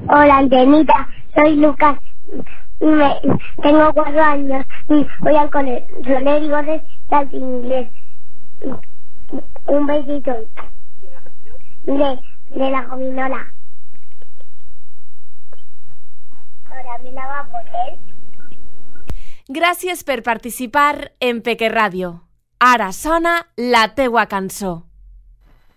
Hola, Antenita, soy Lucas. Tengo 4 años y voy al colegio. Le digo de inglés. Un besito. De la gominola. Ahora me la va a poner. Gràcies per participar en Peque Ràdio. Ara sona la teua cançó.